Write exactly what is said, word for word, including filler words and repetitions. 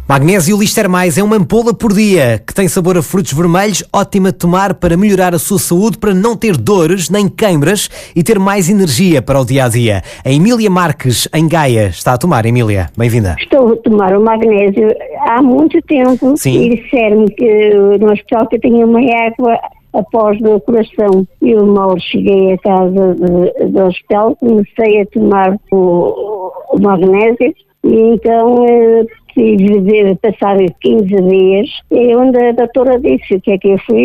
Magnésio Lister Mais é uma ampola por dia que tem sabor a frutos vermelhos, ótima de tomar para melhorar a sua saúde, para não ter dores nem queimbras e ter mais energia para o dia-a-dia. A Emília Marques, em Gaia, está a tomar. Emília, bem-vinda. Estou a tomar o magnésio há muito tempo. Sim. E disseram-me que no hospital que eu tinha uma água após o coração. Eu mal cheguei a casa de, do hospital, comecei a tomar o, o magnésio e então eh, tive de passar quinze dias, e onde a doutora disse o que é que eu fui.